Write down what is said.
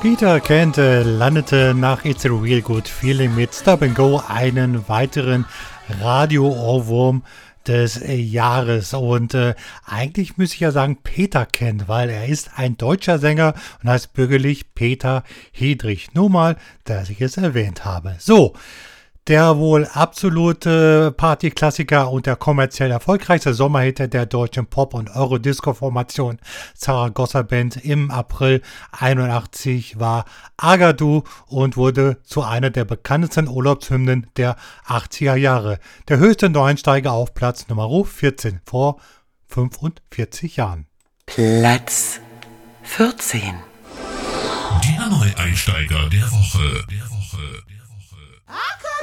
Peter Kent landete nach It's a Real Good Feeling mit Stop and Go einen weiteren Radio-Ohrwurm des Jahres. Und eigentlich müsste ich ja sagen Peter Kent, weil er ist ein deutscher Sänger und heißt bürgerlich Peter Hedrich. Nur mal, dass ich es erwähnt habe. So. Der wohl absolute Partyklassiker und der kommerziell erfolgreichste Sommerhit der deutschen Pop- und Eurodisco-Formation Zaragoza Band im April 81 war Agadou und wurde zu einer der bekanntesten Urlaubshymnen der 80er Jahre. Der höchste Neueinsteiger auf Platz Nummer 14 vor 45 Jahren. Platz 14. Der Neueinsteiger der Woche.